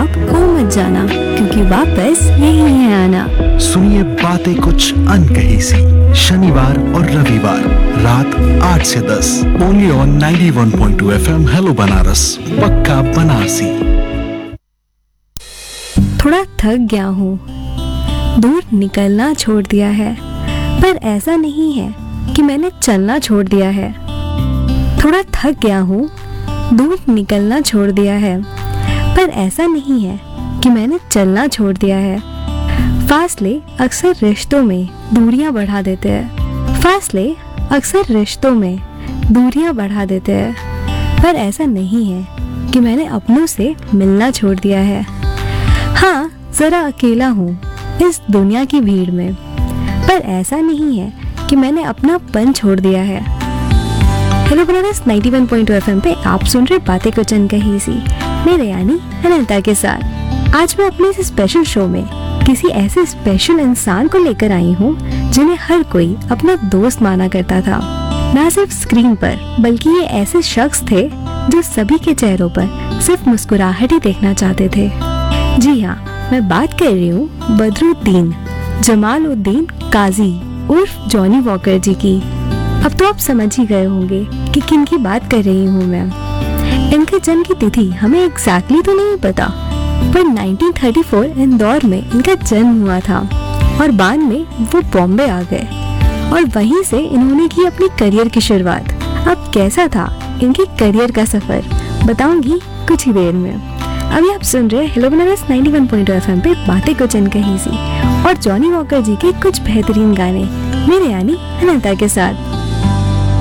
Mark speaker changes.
Speaker 1: आप खो मत जाना, क्योंकि वापस यही है आना।
Speaker 2: सुनिए बातें कुछ अनकही सी, शनिवार और रविवार रात 8 से 10 only on 91.2 FM। Hello Banaras, पक्का बनारसी।
Speaker 1: थोड़ा थक गया हूँ, दूर निकलना छोड़ दिया है, पर ऐसा नहीं है कि मैंने चलना छोड़ दिया है। थोड़ा थक गया हूँ, दूर निकलना छोड़ दिया है, पर ऐसा नहीं है कि मैंने चलना छोड़ दिया है। फासले अक्सर रिश्तों में दूरियां बढ़ा देते हैं। फासले अक्सर रिश्तों में दूरियां बढ़ा देते हैं, पर ऐसा नहीं है कि मैंने अपनों से मिलना छोड़ दिया है। हाँ, जरा अकेला हूँ इस दुनिया की भीड़ में, पर ऐसा नहीं है कि मैंने अपनापन छोड़ दिया है। हेलो बनारस 91.2 FM पे आप सुन रहे बातें कुछ अनकही सी, मेरे यानी अनंता के साथ। आज मैं अपने इस स्पेशल शो में किसी ऐसे स्पेशल इंसान को लेकर आई हूँ जिन्हें हर कोई अपना दोस्त माना करता था। ना सिर्फ स्क्रीन पर, बल्कि ये ऐसे शख्स थे जो सभी के चेहरों पर सिर्फ मुस्कुराहट ही देखना चाहते थे। जी हाँ, मैं बात कर रही हूँ बदरुद्दीन जमालुद्दीन काजी उर्फ जॉनी वॉकर जी की। अब तो आप समझ ही गए होंगे कि किन की बात कर रही हूँ मैं। इनके जन्म की तिथि हमें एग्जैक्टली तो नहीं पता, पर 1934 इंदौर में इनका जन्म हुआ था और बाद में वो बॉम्बे आ गए और वहीं से इन्होंने की अपनी करियर की शुरुआत। अब कैसा था इनकी करियर का सफर, बताऊंगी कुछ ही देर में। अभी आप सुन रहे हेलो बनारस 91.2 FM पे बातें कुछ अनकही सी और जॉनी वॉकर जी के कुछ बेहतरीन गाने, मेरे यानी अनंता के साथ।